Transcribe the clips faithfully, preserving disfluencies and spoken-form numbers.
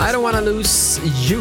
I don't wanna lose you.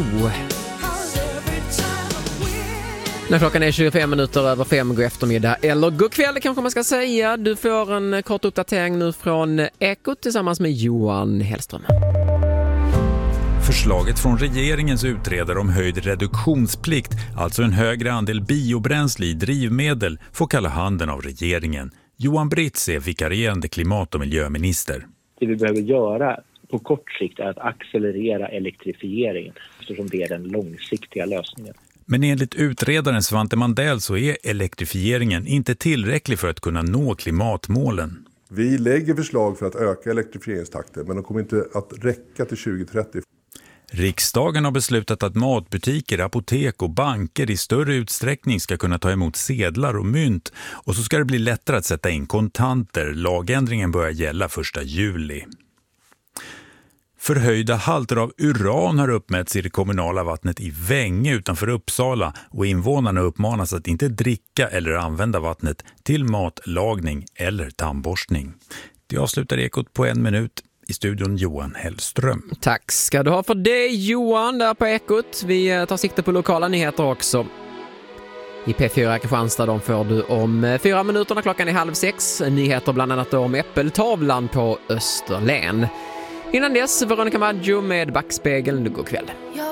När klockan är tjugofem minuter över fem, god eftermiddag eller god kväll kanske man ska säga. Du får en kort uppdatering nu från Ekot tillsammans med Johan Hellström. Förslaget från regeringens utredare om höjd reduktionsplikt, alltså en högre andel biobränsle i drivmedel, får kalla handen av regeringen. Johan Britz är vikarierande klimat- och miljöminister. Det vi behöver göra på kort sikt är att accelerera elektrifieringen eftersom det är den långsiktiga lösningen. Men enligt utredaren Svante Mandell så är elektrifieringen inte tillräcklig för att kunna nå klimatmålen. Vi lägger förslag för att öka elektrifieringstakten, men de kommer inte att räcka till tjugo trettio. Riksdagen har beslutat att matbutiker, apotek och banker i större utsträckning ska kunna ta emot sedlar och mynt, och så ska det bli lättare att sätta in kontanter. Lagändringen börjar gälla första juli. Förhöjda halter av uran har uppmätts i det kommunala vattnet i Vänge utanför Uppsala, och invånarna uppmanas att inte dricka eller använda vattnet till matlagning eller tandborstning. Det avslutar Ekot på en minut. I studion Johan Hellström. Tack ska du ha för det, Johan, där på Ekot. Vi tar sikte på lokala nyheter också. I P fyra Kristianstad de får du om fyra minuter när klockan är halv sex. Nyheter bland annat om Äppeltavlan på Österlen. Innan dess, Veronica Maggio med Backspegeln. God kväll.